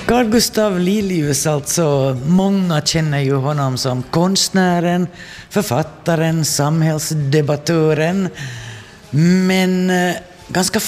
Carl Gustav Lilius, alltså, många känner ju honom som konstnären, författaren, samhällsdebattören, men ganska